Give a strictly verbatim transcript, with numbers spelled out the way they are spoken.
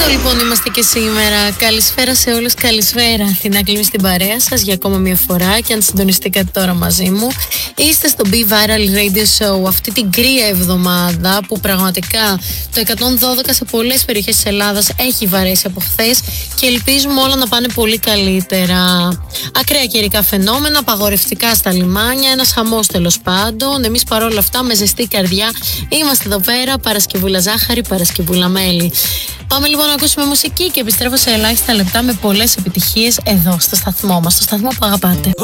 Εδώ λοιπόν είμαστε και σήμερα. Καλησπέρα σε όλους, καλησπέρα. Αθηνά Κλίμη στην παρέα σας για ακόμα μια φορά. Και αν συντονιστήκατε τώρα μαζί μου, είστε στο Be Viral Radio Show αυτή την κρύα εβδομάδα που πραγματικά το εκατόν δώδεκα σε πολλές περιοχές της Ελλάδας έχει βαρέσει από χθες και ελπίζουμε όλα να πάνε πολύ καλύτερα. Ακραία καιρικά φαινόμενα, απαγορευτικά στα λιμάνια, ένας χαμός τέλος πάντων. Εμείς παρόλα αυτά με ζεστή καρδιά είμαστε εδώ πέρα, Παρασκευούλα ζάχαρη, Παρασκευούλα μέλι. Πάμε λοιπόν να ακούσουμε μουσική και επιστρέφω σε ελάχιστα λεπτά με πολλές επιτυχίες εδώ στο σταθμό μας, στο σταθμό που αγαπάτε.